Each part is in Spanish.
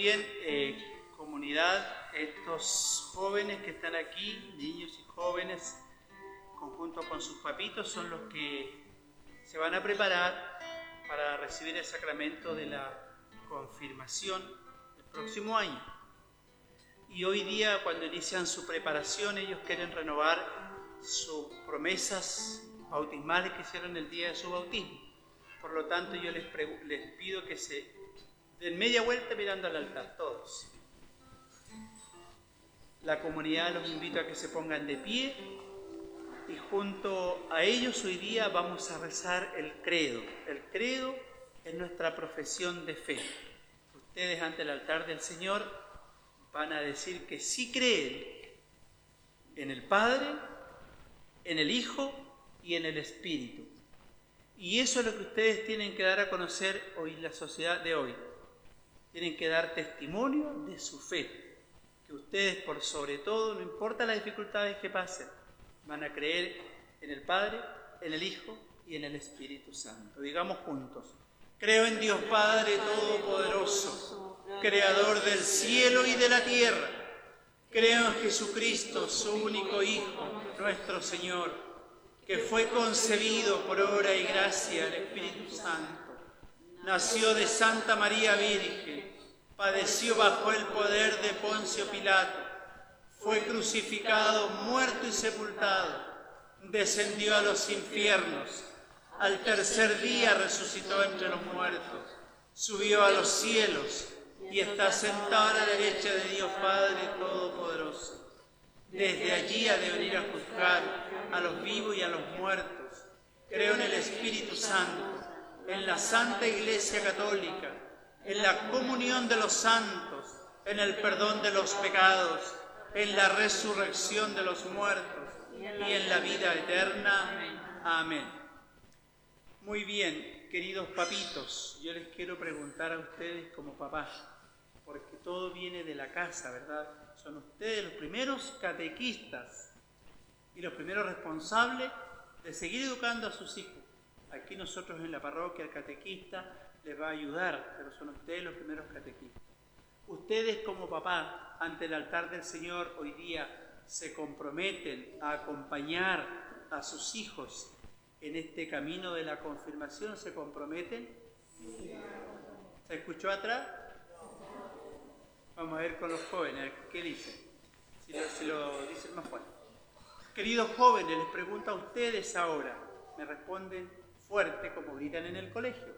bien, comunidad, estos jóvenes que están aquí, niños y jóvenes, conjunto con sus papitos, son los que se van a preparar para recibir el sacramento de la confirmación el próximo año. Y hoy día, cuando inician su preparación, ellos quieren renovar sus promesas bautismales que hicieron el día de su bautismo. Por lo tanto, yo les pido que se den media vuelta mirando al altar, todos. La comunidad los invito a que se pongan de pie y junto a ellos hoy día vamos a rezar el credo. El credo es nuestra profesión de fe. Ustedes ante el altar del Señor van a decir que sí creen en el Padre, en el Hijo y en el Espíritu. Y eso es lo que ustedes tienen que dar a conocer hoy en la sociedad de hoy. Tienen que dar testimonio de su fe. Que ustedes, por sobre todo, no importa las dificultades que pasen, van a creer en el Padre, en el Hijo y en el Espíritu Santo. Digamos juntos: creo en Dios Padre Todopoderoso, Creador del cielo y de la tierra. Creo en Jesucristo, su único Hijo, nuestro Señor, que fue concebido por obra y gracia del Espíritu Santo. Nació de Santa María Virgen, padeció bajo el poder de Poncio Pilato, fue crucificado, muerto y sepultado, descendió a los infiernos, al tercer día resucitó entre los muertos, subió a los cielos y está sentado a la derecha de Dios Padre Todopoderoso. Desde allí ha de venir a juzgar a los vivos y a los muertos. Creo en el Espíritu Santo, en la Santa Iglesia Católica, en la comunión de los santos, en el perdón de los pecados, en la resurrección de los muertos y en la vida eterna. Amén. Muy bien, queridos papitos, yo les quiero preguntar a ustedes como papás, porque todo viene de la casa, ¿verdad? Son ustedes los primeros catequistas y los primeros responsables de seguir educando a sus hijos. Aquí nosotros en la parroquia, el catequista les va a ayudar, pero son ustedes los primeros catequistas. Ustedes como papá, ante el altar del Señor, hoy día se comprometen a acompañar a sus hijos en este camino de la confirmación. ¿Se comprometen? ¿Se escuchó atrás? Vamos a ver con los jóvenes, ¿qué dicen? Si lo dicen más fuerte. Queridos jóvenes, les pregunto a ustedes ahora, me responden fuerte como gritan en el colegio.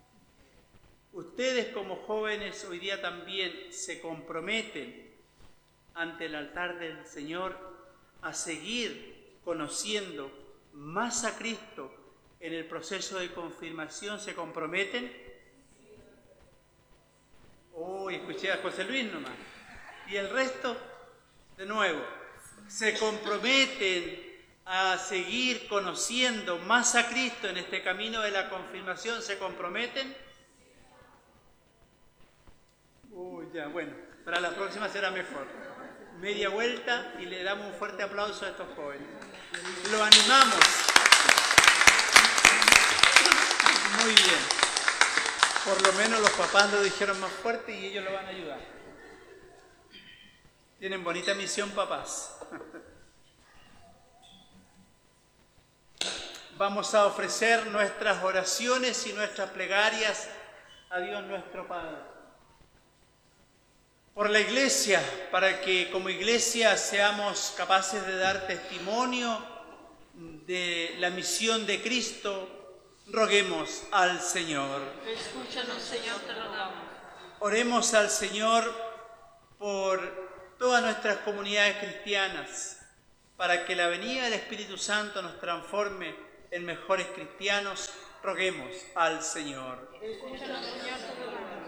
Ustedes como jóvenes hoy día también se comprometen ante el altar del Señor a seguir conociendo más a Cristo en el proceso de confirmación. ¿Se comprometen? Uy, escuché a José Luis nomás. ¿Y el resto? De nuevo, ¿se comprometen a seguir conociendo más a Cristo en este camino de la confirmación? ¿Se comprometen? Uy, ya, bueno, para la próxima será mejor. Media vuelta y le damos un fuerte aplauso a estos jóvenes. Lo animamos. Muy bien. Por lo menos los papás lo dijeron más fuerte y ellos lo van a ayudar. Tienen bonita misión, papás. Vamos a ofrecer nuestras oraciones y nuestras plegarias a Dios nuestro Padre. Por la Iglesia, para que como Iglesia seamos capaces de dar testimonio de la misión de Cristo, roguemos al Señor. Escúchanos, Señor, te rogamos. Oremos al Señor por todas nuestras comunidades cristianas, para que la venida del Espíritu Santo nos transforme en mejores cristianos. Roguemos al Señor. Escúchanos, Señor, te rogamos.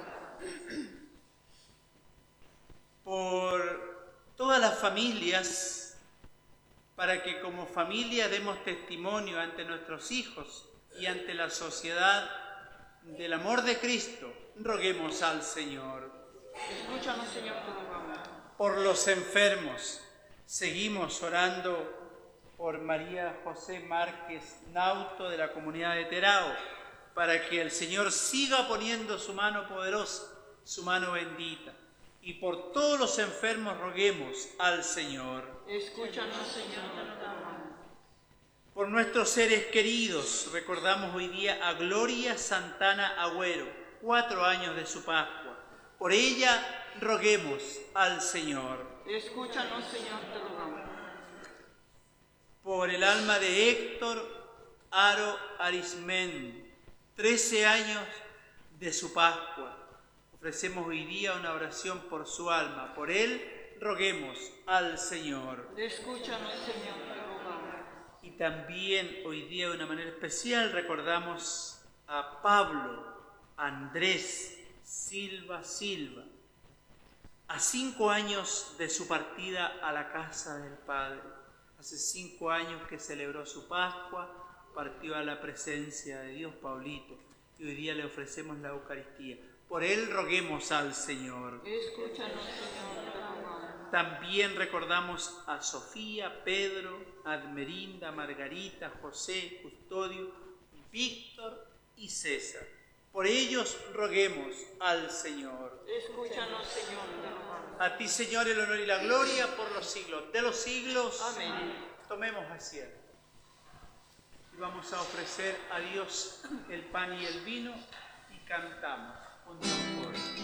Por todas las familias, para que como familia demos testimonio ante nuestros hijos y ante la sociedad del amor de Cristo. Roguemos al Señor. Escúchanos, Señor, te rogamos. Por los enfermos, seguimos orando por María José Márquez Nauto de la comunidad de Terao, para que el Señor siga poniendo su mano poderosa, su mano bendita. Y por todos los enfermos roguemos al Señor. Escúchanos, Señor, te rogamos. Por nuestros seres queridos, recordamos hoy día a Gloria Santana Agüero, 4 años de su Pascua. Por ella roguemos al Señor. Escúchanos, Señor, te rogamos. Por el alma de Héctor Aro Arismén, 13 años de su Pascua. Ofrecemos hoy día una oración por su alma. Por él roguemos al Señor. Escúchanos, Señor, te rogamos. Y también hoy día de una manera especial recordamos a Pablo Andrés Silva, a 5 años de su partida a la casa del Padre. Hace 5 años que celebró su Pascua, partió a la presencia de Dios, Pablito, y hoy día le ofrecemos la Eucaristía. Por él roguemos al Señor. Escúchanos, Señor, te rogamos. También recordamos a Sofía, Pedro, Admerinda, Margarita, José, Custodio, Víctor y César. Por ellos roguemos al Señor. Escúchanos, Señor, te rogamos. A ti, Señor, el honor y la gloria por los siglos de los siglos. Amén. Tomemos asiento. Y vamos a ofrecer a Dios el pan y el vino y cantamos juntos.